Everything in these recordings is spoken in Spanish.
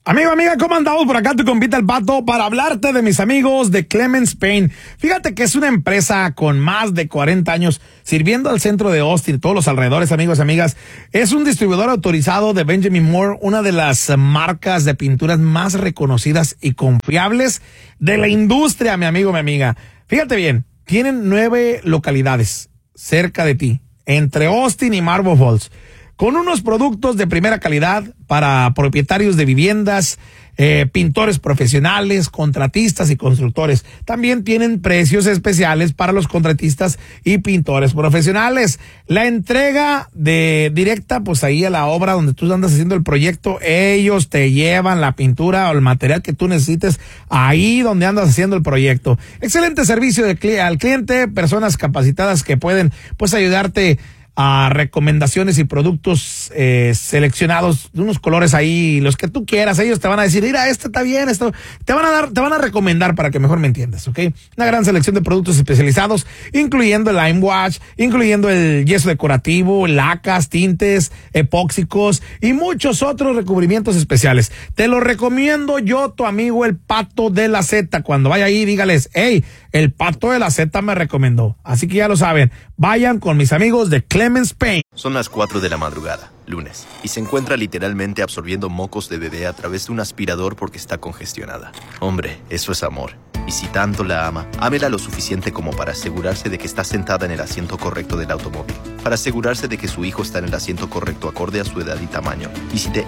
Amigo, amiga, ¿cómo andamos? Por acá tu compita El Pato para hablarte de mis amigos de Clements Paint. Fíjate que es una empresa con más de 40 años sirviendo al centro de Austin y todos los alrededores, amigos, amigas. Es un distribuidor autorizado de Benjamin Moore, una de las marcas de pinturas más reconocidas y confiables de la industria, mi amigo, mi amiga. Fíjate bien, tienen 9 localidades cerca de ti, entre Austin y Marble Falls, con unos productos de primera calidad para propietarios de viviendas, pintores profesionales, contratistas y constructores. También tienen precios especiales para los contratistas y pintores profesionales. La entrega de directa, pues ahí a la obra donde tú andas haciendo el proyecto, ellos te llevan la pintura o el material que tú necesites ahí donde andas haciendo el proyecto. Excelente servicio al cliente, personas capacitadas que pueden pues ayudarte a recomendaciones y productos seleccionados de unos colores ahí, los que tú quieras. Ellos te van a decir, mira, este está bien, esto te van a recomendar para que mejor me entiendas, ¿ok? Una gran selección de productos especializados, incluyendo el lime wash, incluyendo el yeso decorativo, lacas, tintes, epóxicos y muchos otros recubrimientos especiales. Te lo recomiendo yo, tu amigo el Pato de la Z. Cuando vaya ahí, dígales, hey, el Pato de la Z me recomendó. Así que ya lo saben, vayan con mis amigos de Clements Paint. Son las 4 de la madrugada, lunes, y se encuentra literalmente absorbiendo mocos de bebé a través de un aspirador porque está congestionada. Hombre, eso es amor. Y si tanto la ama, ámela lo suficiente como para asegurarse de que está sentada en el asiento correcto del automóvil, para asegurarse de que su hijo está en el asiento correcto acorde a su edad y tamaño. Visite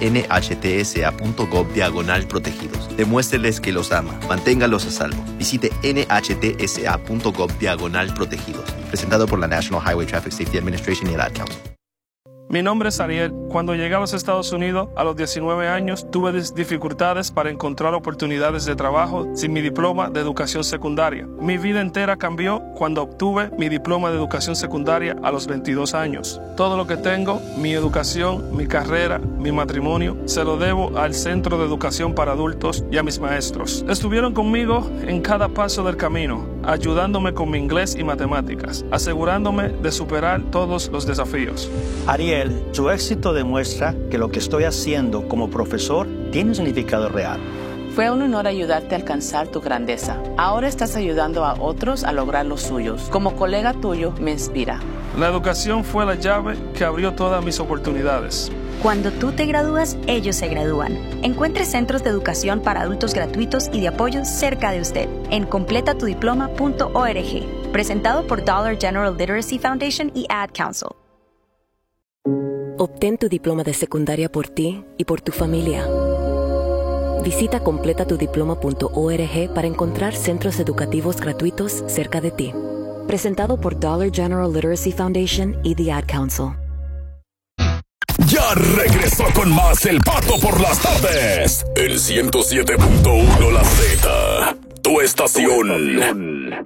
nhtsa.gov/protegidos. Demuéstreles que los ama. Manténgalos a salvo. Visite nhtsa.gov/protegidos. Presentado por la National Highway Traffic Safety Administration y el Ad Council. Mi nombre es Ariel. Cuando llegué a los Estados Unidos a los 19 años, tuve dificultades para encontrar oportunidades de trabajo sin mi diploma de educación secundaria. Mi vida entera cambió cuando obtuve mi diploma de educación secundaria a los 22 años. Todo lo que tengo, mi educación, mi carrera, mi matrimonio, se lo debo al Centro de Educación para Adultos y a mis maestros. Estuvieron conmigo en cada paso del camino, ayudándome con mi inglés y matemáticas, asegurándome de superar todos los desafíos. Ariel, su éxito demuestra que lo que estoy haciendo como profesor tiene un significado real. Fue un honor ayudarte a alcanzar tu grandeza. Ahora estás ayudando a otros a lograr los suyos. Como colega tuyo, me inspira. La educación fue la llave que abrió todas mis oportunidades. Cuando tú te gradúas, ellos se gradúan. Encuentre centros de educación para adultos gratuitos y de apoyo cerca de usted en completatudiploma.org. Presentado por Dollar General Literacy Foundation y Ad Council. Obtén tu diploma de secundaria por ti y por tu familia. Visita completatudiploma.org para encontrar centros educativos gratuitos cerca de ti. Presentado por Dollar General Literacy Foundation y The Ad Council. Ya regresó con más El Pato por las tardes. El 107.1 La Z. Tu estación.